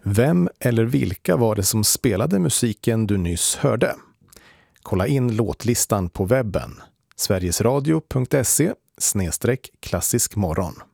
Vem eller vilka var det som spelade musiken du nyss hörde? Kolla in låtlistan på webben sverigesradio.se/klassisk morgon.